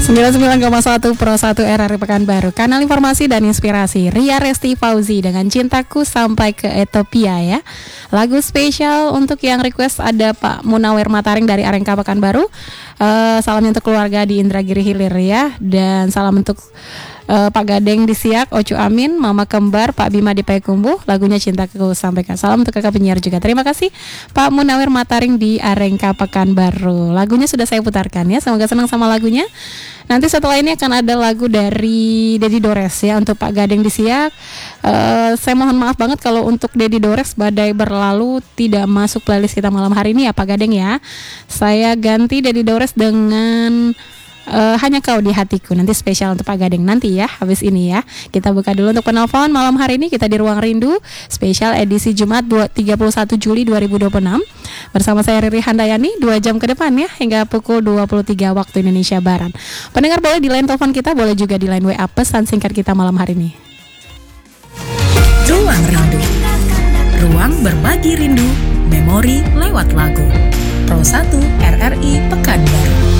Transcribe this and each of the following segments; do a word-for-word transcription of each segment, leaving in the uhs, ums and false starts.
sembilan puluh sembilan koma satu Pro satu R R I Pekanbaru, kanal informasi dan inspirasi. Ria Resti Fauzi dengan Cintaku Sampai ke Ethiopia ya. Lagu spesial untuk yang request ada Pak Munawir Mataring dari Arengka Pekanbaru. uh, Salam untuk keluarga di Indragiri Hilir ya. Dan salam untuk uh, Pak Gadeng di Siak, Ocu Amin, Mama Kembar, Pak Bima di Payakumbuh. Lagunya Cintaku Sampaikan. Salam untuk kakak penyiar juga. Terima kasih Pak Munawir Mataring di Arengka Pekanbaru. Lagunya sudah saya putarkan ya. Semoga senang sama lagunya. Nanti setelah ini akan ada lagu dari Dedi Dores ya untuk Pak Gadeng di Siak. uh, Saya mohon maaf banget kalau untuk Dedi Dores Badai Berlalu tidak masuk playlist kita malam hari ini ya Pak Gadeng ya. Saya ganti Dedi Dores dengan Uh, Hanya Kau di Hatiku. Nanti spesial untuk Pak Gadeng nanti ya. Habis ini ya. Kita buka dulu untuk penelpon malam hari ini. Kita di Ruang Rindu spesial edisi Jumat tiga puluh satu Juli dua ribu dua puluh enam. Bersama saya Riri Handayani. Dua jam ke depan ya, hingga pukul dua puluh tiga waktu Indonesia Barat. Pendengar boleh di line telepon kita, boleh juga di line W A pesan singkat kita malam hari ini. Ruang Rindu, ruang berbagi rindu, memori lewat lagu. Pro satu R R I Pekanbaru.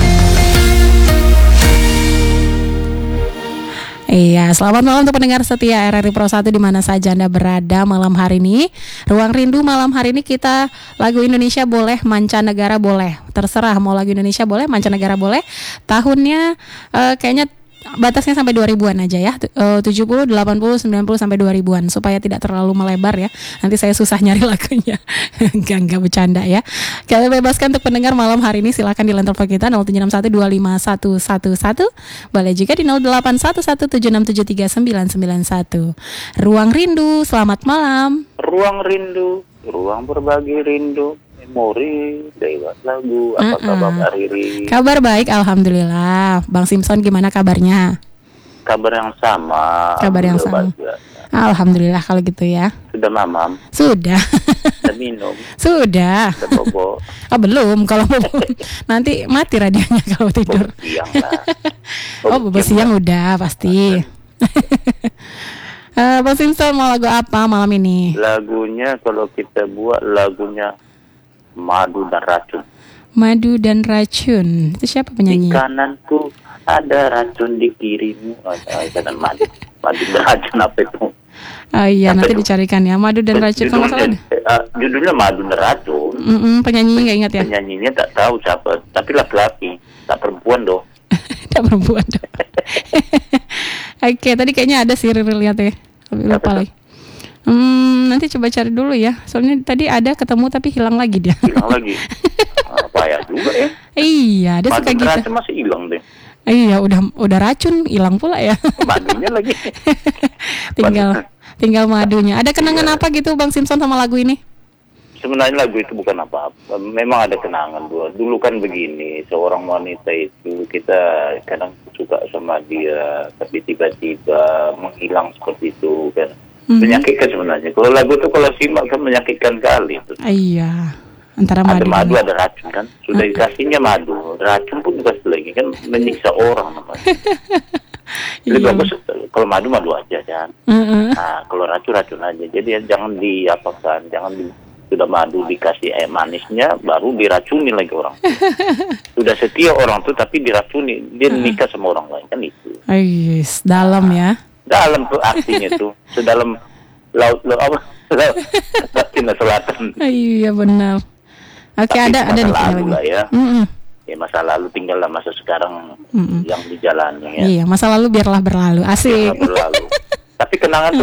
Iya, selamat malam untuk pendengar setia R R I Pro satu di mana saja Anda berada malam hari ini. Ruang Rindu malam hari ini kita lagu Indonesia boleh, mancanegara boleh. Terserah mau lagu Indonesia boleh, mancanegara boleh. Tahunnya uh, kayaknya batasnya sampai dua ribuan aja ya. uh, tujuh puluh, delapan puluh, sembilan puluh sampai dua ribuan supaya tidak terlalu melebar ya. Nanti saya susah nyari lagunya. Enggak, enggak bercanda ya. Kita bebaskan untuk pendengar malam hari ini. Silakan di line telepon kita nol tujuh enam satu dua lima satu satu satu. Boleh juga di nol delapan satu satu tujuh enam tujuh tiga sembilan sembilan satu. Ruang Rindu, selamat malam. Ruang Rindu, ruang berbagi rindu, memori lewat lagu. Apa Uh-uh. kabar Mbak Riri? Kabar baik, alhamdulillah. Bang Simpson gimana kabarnya? Kabar yang sama. Kabar yang sama. Alhamdulillah kalau gitu ya. Sudah mamam? Sudah. Sudah minum? Sudah. Sudah bobo? Oh belum, kalau mau nanti mati radionya kalau tidur. Bobo siang lah. Oh bobo siang udah pasti. uh, Bang Simpson mau lagu apa malam ini? Lagunya kalau kita buat lagunya Madu dan Racun. Madu dan Racun. Itu siapa penyanyi? Di kananku ada racun, di kirimu ada kanan madu. Madu dan Racun apa itu? Oh iya, Apa nanti itu? dicarikan ya. Madu dan Racun kalau salah. Judulnya, uh, judulnya Madu dan Racun. Mm-mm, penyanyinya nggak ingat ya? Penyanyinya tak tahu siapa, tapi laki-laki, tak perempuan doh. Tak perempuan dong. Oke, tadi kayaknya ada sih Riri lihat ya. Tapi lupa lagi. Hmm, nanti coba cari dulu ya. Soalnya tadi ada ketemu tapi hilang lagi dia. Hilang lagi. Apa ya juga ya? Iya, dia suka Madu gitu. racun masih hilang deh. Iya, udah udah racun hilang pula ya. Madunya lagi. tinggal tinggal madunya. Ada kenangan apa gitu Bang Simpson sama lagu ini? Sebenarnya lagu itu bukan apa-apa. Memang ada kenangan dua. Dulu kan begini, seorang wanita itu kita kadang suka sama dia, tapi tiba-tiba menghilang seperti itu kan. Mm-hmm. Menyakitkan sebenarnya. Kalau lagu itu kalau simak kan menyakitkan kali. Iya. Antara madu, ada madu ini. Ada racun kan. Sudah dikasihnya madu, racun pun dikasih lagi kan, menyiksa orang namanya. Jadi iya. bagus kalau madu madu aja kan. Uh-uh. Nah kalau racun racun aja. Jadi jangan diapakan, jangan di, sudah madu dikasih air manisnya baru diracuni lagi orang. Sudah setia orang tuh tapi diracuni, dia uh-uh. nikah sama orang lain kan itu. Yes, dalam nah, ya. Dalam tuh artinya tuh sedalam laut laut apa? Laut Cina Selatan. Iya benar. Oke, tapi ada ada di lalu lah ya. Mm-mm. Ya masa lalu tinggallah masa sekarang Mm-mm. yang dijalani ya. Iya, masa lalu biarlah berlalu. Asik. Biarlah berlalu. Tapi kenangan